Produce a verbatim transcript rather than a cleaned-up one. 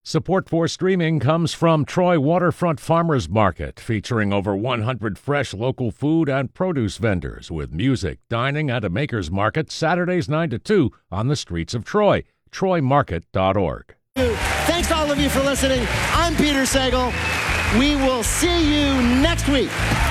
Support for streaming comes from Troy Waterfront Farmers Market, featuring over one hundred fresh local food and produce vendors with music, dining, and a maker's market Saturdays nine to two on the streets of Troy. troy market dot org. Thanks to all of you for listening. I'm Peter Sagal. We will see you next week.